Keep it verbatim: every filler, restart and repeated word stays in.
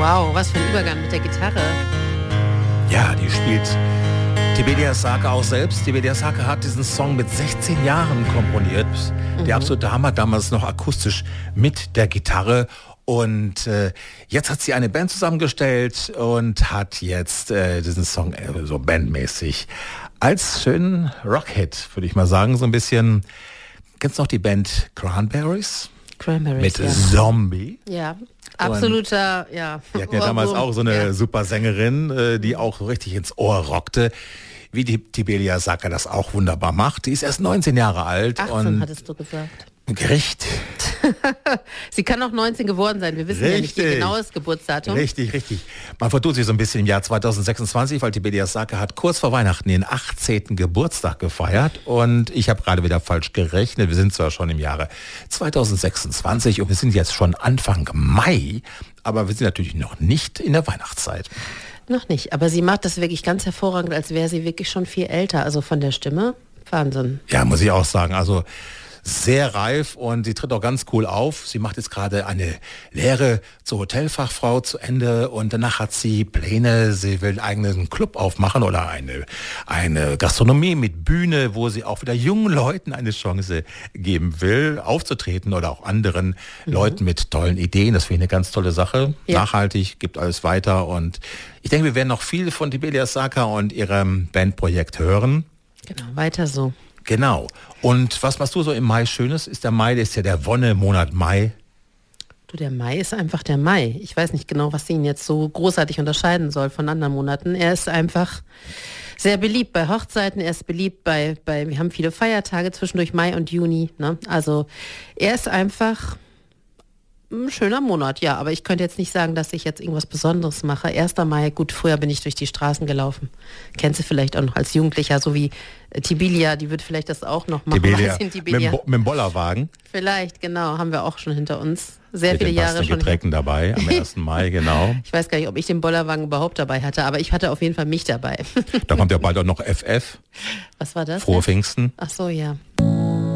Wow, was für ein Übergang mit der Gitarre. Ja, die spielt Tibeli Asake auch selbst. Tibeli Asake hat diesen Song mit sechzehn Jahren komponiert. Mhm. Der absolute Hammer, damals noch akustisch mit der Gitarre. Und äh, jetzt hat sie eine Band zusammengestellt und hat jetzt äh, diesen Song äh, so bandmäßig als schönen Rockhit, würde ich mal sagen, so ein bisschen. Kennst du noch die Band Cranberries? Cranberries, mit ja. Zombie. Ja, absoluter, und ja. Die hatten ja damals auch so eine ja. super Sängerin, äh, die auch so richtig ins Ohr rockte. Wie die Tibeli Asake das auch wunderbar macht. Die ist erst neunzehn Jahre alt. achtzehn und hattest du gesagt. Gericht. Sie kann auch neunzehn geworden sein. Wir wissen richtig. ja nicht ihr genaues Geburtsdatum. Richtig, richtig. Man vertut sich so ein bisschen im Jahr zweitausendsechsundzwanzig, weil Tibeli Asake hat kurz vor Weihnachten den achtzehnten Geburtstag gefeiert. Und ich habe gerade wieder falsch gerechnet. Wir sind zwar schon im Jahre zweitausendsechsundzwanzig und wir sind jetzt schon Anfang Mai, aber wir sind natürlich noch nicht in der Weihnachtszeit. Noch nicht, aber sie macht das wirklich ganz hervorragend, als wäre sie wirklich schon viel älter. Also von der Stimme, Wahnsinn. Ja, muss ich auch sagen. Also sehr reif und sie tritt auch ganz cool auf. Sie macht jetzt gerade eine Lehre zur Hotelfachfrau zu Ende und danach hat sie Pläne, sie will einen eigenen Club aufmachen oder eine, eine Gastronomie mit Bühne, wo sie auch wieder jungen Leuten eine Chance geben will, aufzutreten oder auch anderen mhm. Leuten mit tollen Ideen. Das finde ich eine ganz tolle Sache. Ja. Nachhaltig, gibt alles weiter und ich denke, wir werden noch viel von Tibeli Asake und ihrem Bandprojekt hören. Genau, weiter so. Genau. Und was machst du so im Mai Schönes? Ist der Mai, der ist ja der Wonnemonat Mai. Du, der Mai ist einfach der Mai. Ich weiß nicht genau, was ihn jetzt so großartig unterscheiden soll von anderen Monaten. Er ist einfach sehr beliebt bei Hochzeiten, er ist beliebt bei, bei wir haben viele Feiertage zwischendurch Mai und Juni. Ne? Also er ist einfach ein schöner Monat, ja. Aber ich könnte jetzt nicht sagen, dass ich jetzt irgendwas Besonderes mache. erster Mai, gut, früher bin ich durch die Straßen gelaufen. Kennst du vielleicht auch noch als Jugendlicher, so wie Tibelia, die wird vielleicht das auch noch machen. Tibelia. Tibelia. Mit, mit dem Bollerwagen. Vielleicht, genau, haben wir auch schon hinter uns. Sehr mit viele den Jahre schon. Getränken dabei am ersten Mai, genau. Ich weiß gar nicht, ob ich den Bollerwagen überhaupt dabei hatte, aber ich hatte auf jeden Fall mich dabei. Da kommt ja bald auch noch F F. Was war das? Frohe Pfingsten. Ach so, ja.